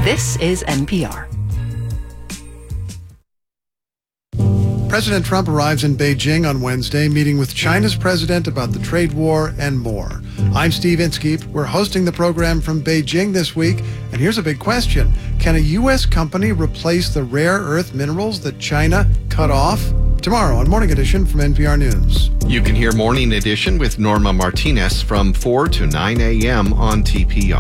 This is NPR. President Trump arrives in Beijing on Wednesday, meeting with China's president about the trade war and more. I'm Steve Inskeep. We're hosting the program from Beijing this week, and here's a big question. Can a U.S. company replace the rare earth minerals that China cut off? Tomorrow on Morning Edition from NPR News. You can hear Morning Edition with Norma Martinez from 4 to 9 a.m. on TPR.